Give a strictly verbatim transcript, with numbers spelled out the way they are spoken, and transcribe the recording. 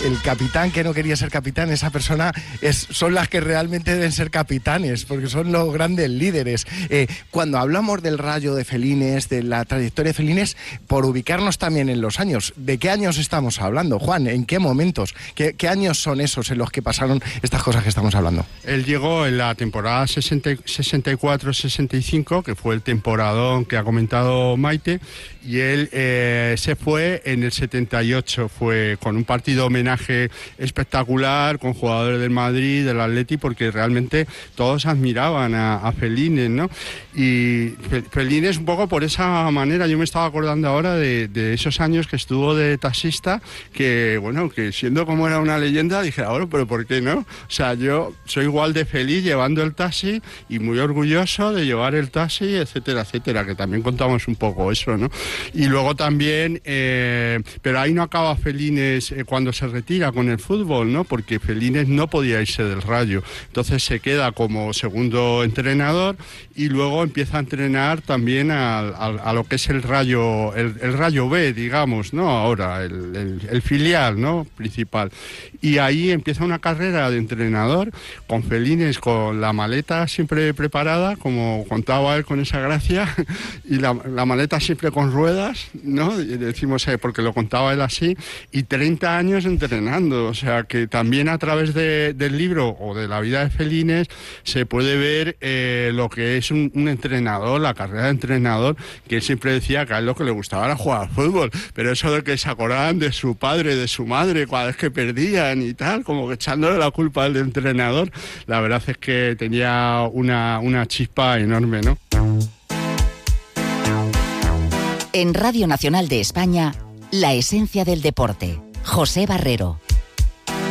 el capitán que no quería ser capitán, esa persona es, son las que realmente deben ser capitanes, porque son los grandes líderes. Eh, cuando hablamos del Rayo de Felines, de la trayectoria de Felines, por ubicarnos también en los años, ¿de qué años estamos hablando, Juan? ¿En qué momentos? ¿Qué, qué años son esos en los que pasaron estas cosas que estamos hablando? Él llegó en la temporada sesenta y cuatro sesenta y cinco, que fue el temporadón que ha comentado Maite, y él eh, se fue en el setenta y ocho, fue con un partido homenaje espectacular, con jugadores del Madrid, del Atleti, porque realmente todos admiraban a, a Felines, ¿no? Y Felines un poco por esa manera, yo me estaba acordando ahora de, de esos años que estuvo de taxista, que bueno, que siendo como era una leyenda, dije, ahora, pero ¿por qué no? O sea, yo soy igual de feliz llevando el taxi y muy orgulloso de llevar el taxi, etcétera, etcétera, que también contamos un poco eso, ¿no? Y luego también, eh, pero ahí no acaba Felines eh, cuando se retira con el fútbol, ¿no? Porque Felines no podía irse del Rayo, entonces se queda como segundo entrenador y luego empieza a entrenar también a, a, a lo que es el Rayo, el, el Rayo B, digamos, ¿no? Ahora, el, el, el filial, ¿no? Principal. Y ahí empieza una carrera de entrenador con Felines, con la maleta siempre preparada, como contaba él con esa gracia, y la, la maleta siempre con ruedas, ¿no? Y decimos, eh, porque lo contaba él así, y treinta años entrenando, o sea que también a través de, del libro o de la vida de Felines se puede ver eh, lo que es un, un entrenador, la carrera de entrenador, que él siempre decía que a él lo que le gustaba era jugar al fútbol, pero eso de que se acordaban de su padre, de su madre, cada vez que perdían y tal, como que echándole la culpa al entrenador, la verdad es que tenía una, una chispa enorme, ¿no? En Radio Nacional de España, la esencia del deporte. José Barrero.